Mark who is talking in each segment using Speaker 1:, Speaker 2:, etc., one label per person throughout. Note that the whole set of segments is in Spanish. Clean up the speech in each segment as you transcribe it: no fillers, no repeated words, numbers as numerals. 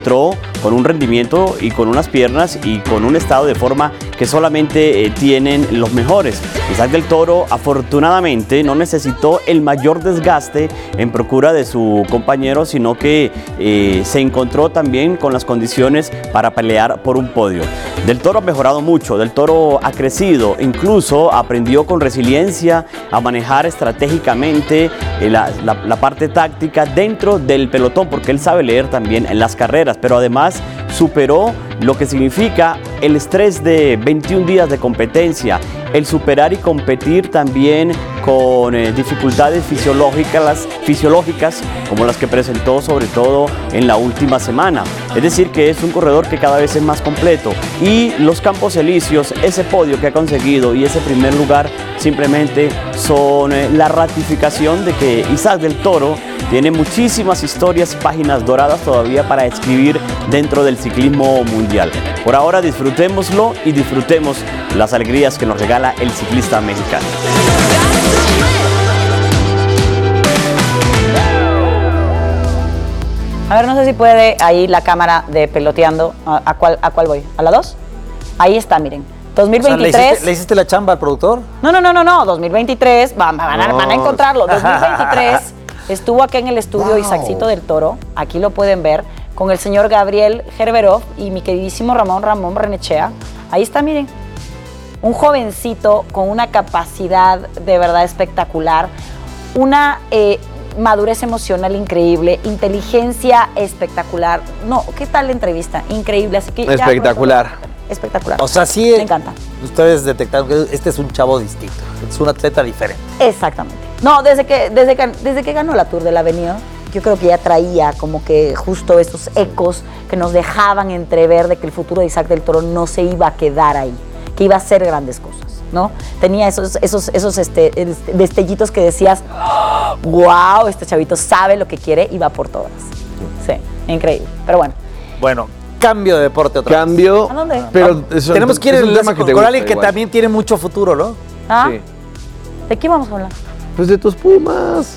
Speaker 1: entró con un rendimiento y con unas piernas y con un estado de forma que solamente tienen los mejores. Isaac del Toro afortunadamente no necesitó el mayor desgaste en procura de su compañero, sino que se encontró también con las condiciones para pelear por un podio. Del Toro ha mejorado mucho, Del Toro ha crecido, incluso aprendió con resiliencia a manejar estratégicamente la parte táctica dentro del pelotón, porque él sabe leer también en las carreras, pero además superó lo que significa el estrés de 21 días de competencia, el superar y competir también con dificultades fisiológicas como las que presentó sobre todo en la última semana. Es decir, que es un corredor que cada vez es más completo, y los Campos Elíseos, ese podio que ha conseguido y ese primer lugar simplemente son la ratificación de que Isaac del Toro tiene muchísimas historias, páginas doradas todavía para escribir dentro del ciclismo mundial. Por ahora disfrutémoslo y disfrutemos las alegrías que nos regala el ciclista mexicano.
Speaker 2: A ver, no sé si puede ahí la cámara de peloteando. ¿A cuál voy? ¿A la 2? Ahí está, miren. 2023.
Speaker 3: O sea, ¿le hiciste la chamba al productor?
Speaker 2: No. 2023. Van a encontrarlo. 2023 estuvo aquí en el estudio Isaacito del Toro. Aquí lo pueden ver. Con el señor Gabriel Gerberov y mi queridísimo Ramón Renechea. Ahí está, miren. Un jovencito con una capacidad de verdad espectacular. Una madurez emocional increíble, inteligencia espectacular. No, ¿qué tal la entrevista? Increíble, así que
Speaker 4: espectacular.
Speaker 2: Espectacular.
Speaker 3: O sea, sí.
Speaker 2: Me encanta.
Speaker 3: Ustedes detectaron que este es un chavo distinto, es un atleta diferente.
Speaker 2: Exactamente. No, desde que ganó la Tour de la Avenida, yo creo que ya traía como que justo esos ecos que nos dejaban entrever de que el futuro de Isaac del Toro no se iba a quedar ahí, que iba a hacer grandes cosas, ¿no? Tenía esos destellitos que decías, wow, este chavito sabe lo que quiere y va por todas. Sí, increíble. Pero bueno.
Speaker 3: Bueno, cambio de deporte otra vez.
Speaker 4: Cambio.
Speaker 2: ¿A dónde?
Speaker 4: Pero
Speaker 3: tenemos que ir
Speaker 4: es un tema que te
Speaker 3: con
Speaker 4: gusta
Speaker 3: alguien que
Speaker 4: igual.
Speaker 3: también tiene mucho futuro, ¿no?
Speaker 2: ¿Ah?
Speaker 4: Sí.
Speaker 2: ¿De qué vamos a hablar?
Speaker 4: Pues de tus Pumas.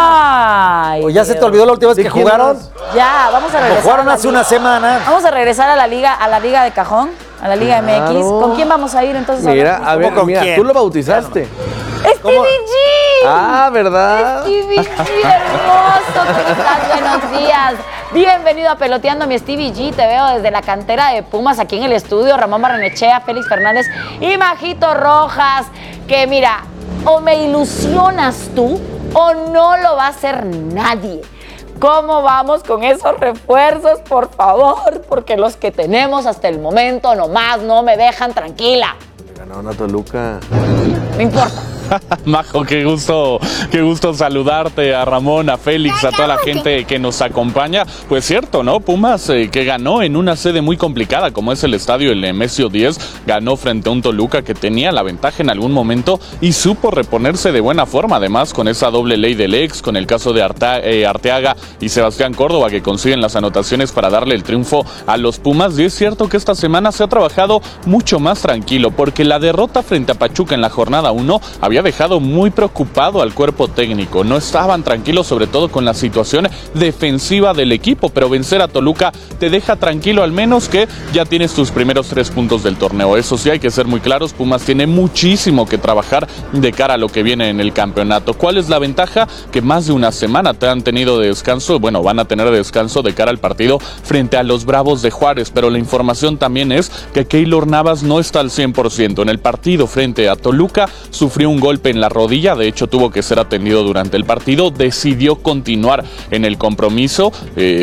Speaker 2: Ay,
Speaker 3: ¿O ya se te
Speaker 2: Dios.
Speaker 3: olvidó la última vez
Speaker 4: ¿De
Speaker 3: que
Speaker 4: quién
Speaker 3: jugaron?
Speaker 4: más?
Speaker 2: Ya, vamos a
Speaker 3: Lo
Speaker 2: regresar.
Speaker 3: jugaron
Speaker 2: a la
Speaker 3: hace
Speaker 2: liga.
Speaker 3: una semana.
Speaker 2: Vamos a regresar a la liga de cajón, a la Liga
Speaker 4: Claro.
Speaker 2: MX. ¿Con quién vamos a ir entonces?
Speaker 4: Mira, a ver,
Speaker 3: ¿Con
Speaker 4: mira,
Speaker 3: quién?
Speaker 4: tú lo bautizaste.
Speaker 2: ¡Stevie G!
Speaker 4: Ah, ¿verdad?
Speaker 2: Stevie G, hermoso, ¿cómo estás? Buenos días. Bienvenido a Peloteando, mi Stevie G. Te veo desde la cantera de Pumas aquí en el estudio. Ramón Barrenechea, Félix Fernández y Majito Rojas. Que mira, o me ilusionas tú o no lo va a hacer nadie. ¿Cómo vamos con esos refuerzos, por favor? Porque los que tenemos hasta el momento nomás no me dejan tranquila.
Speaker 4: Ganó a Toluca.
Speaker 2: No importa.
Speaker 5: Majo, qué gusto saludarte, a Ramón, a Félix, a toda la gente que nos acompaña. Pues cierto, ¿no? Pumas que ganó en una sede muy complicada como es el estadio el Nemesio 10, ganó frente a un Toluca que tenía la ventaja en algún momento y supo reponerse de buena forma, además con esa doble ley del ex, con el caso de Arteaga y Sebastián Córdoba que consiguen las anotaciones para darle el triunfo a los Pumas. Y es cierto que esta semana se ha trabajado mucho más tranquilo porque la derrota frente a Pachuca en la jornada 1 había dejado muy preocupado al cuerpo técnico. No estaban tranquilos, sobre todo con la situación defensiva del equipo, pero vencer a Toluca te deja tranquilo, al menos que ya tienes tus primeros 3 puntos del torneo. Eso sí, hay que ser muy claros, Pumas tiene muchísimo que trabajar de cara a lo que viene en el campeonato. ¿Cuál es la ventaja? Que más de una semana te han tenido de descanso, bueno, van a tener descanso de cara al partido frente a los Bravos de Juárez, pero la información también es que Keylor Navas no está al 100%. En el partido frente a Toluca sufrió un golpe en la rodilla, de hecho tuvo que ser atendido durante el partido, decidió continuar en el compromiso,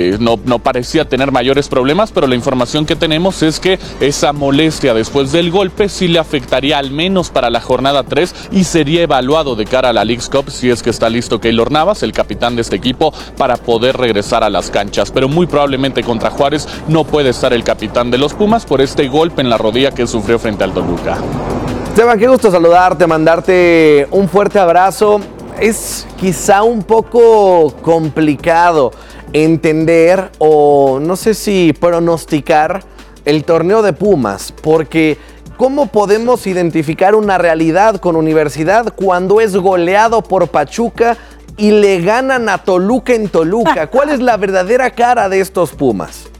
Speaker 5: no parecía tener mayores problemas, pero la información que tenemos es que esa molestia después del golpe sí le afectaría al menos para la jornada 3 y sería evaluado de cara a la Leagues Cup si es que está listo Keylor Navas, el capitán de este equipo, para poder regresar a las canchas, pero muy probablemente contra Juárez no puede estar el capitán de los Pumas por este golpe en la rodilla que sufrió frente al Toluca.
Speaker 4: Esteban, qué gusto saludarte, mandarte un fuerte abrazo. Es quizá un poco complicado entender o no sé si pronosticar el torneo de Pumas, porque ¿cómo podemos identificar una realidad con Universidad cuando es goleado por Pachuca y le ganan a Toluca en Toluca? ¿Cuál es la verdadera cara de estos Pumas?